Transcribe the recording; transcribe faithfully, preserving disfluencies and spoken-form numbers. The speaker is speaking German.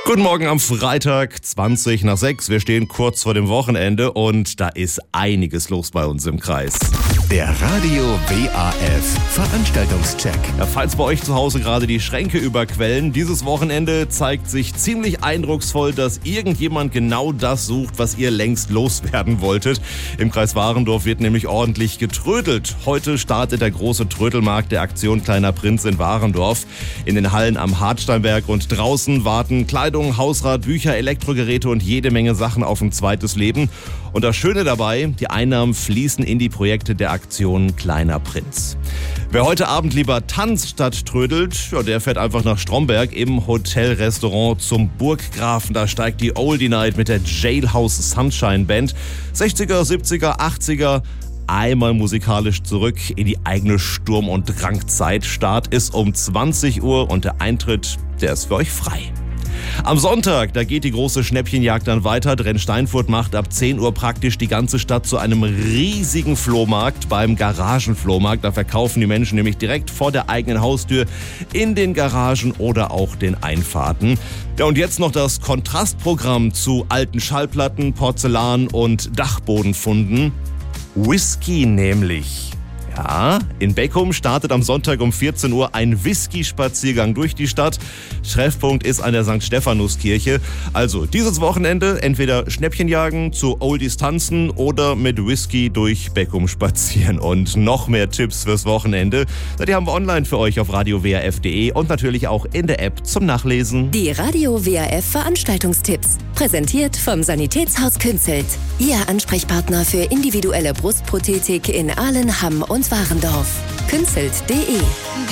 Guten Morgen am Freitag, zwanzig nach sechs. Wir stehen kurz vor dem Wochenende und da ist einiges los bei uns im Kreis. Der Radio W A F Veranstaltungscheck. Ja, falls bei euch zu Hause gerade die Schränke überquellen, dieses Wochenende zeigt sich ziemlich eindrucksvoll, dass irgendjemand genau das sucht, was ihr längst loswerden wolltet. Im Kreis Warendorf wird nämlich ordentlich getrödelt. Heute startet der große Trödelmarkt der Aktion Kleiner Prinz in Warendorf. In den Hallen am Hartsteinberg und draußen warten Kleidung, Hausrat, Bücher, Elektrogeräte und jede Menge Sachen auf ein zweites Leben. Und das Schöne dabei, die Einnahmen fließen in die Projekte der Aktion Kleiner Prinz. Wer heute Abend lieber tanzt statt trödelt, ja, der fährt einfach nach Stromberg im Hotel-Restaurant zum Burggrafen. Da steigt die Oldie Night mit der Jailhouse Sunshine Band. sechziger, siebziger, achtziger, einmal musikalisch zurück in die eigene Sturm- und Drangzeit. Start ist um zwanzig Uhr und der Eintritt, der ist für euch frei. Am Sonntag, da geht die große Schnäppchenjagd dann weiter. Drenn-Steinfurt macht ab zehn Uhr praktisch die ganze Stadt zu einem riesigen Flohmarkt beim Garagenflohmarkt. Da verkaufen die Menschen nämlich direkt vor der eigenen Haustür in den Garagen oder auch den Einfahrten. Ja, und jetzt noch das Kontrastprogramm zu alten Schallplatten, Porzellan und Dachbodenfunden. Whisky nämlich. Ja, in Beckum startet am Sonntag um vierzehn Uhr ein Whisky-Spaziergang durch die Stadt. Treffpunkt ist an der Sankt Stephanus-Kirche. Also dieses Wochenende entweder Schnäppchen jagen, zu Oldies tanzen oder mit Whisky durch Beckum spazieren. Und noch mehr Tipps fürs Wochenende, die haben wir online für euch auf radio w a f punkt d e und natürlich auch in der App zum Nachlesen. Die Radio W A F Veranstaltungstipps, präsentiert vom Sanitätshaus Künzelt. Ihr Ansprechpartner für individuelle Brustprothetik in Ahlen, Hamm und Warendorf. Künzelt punkt d e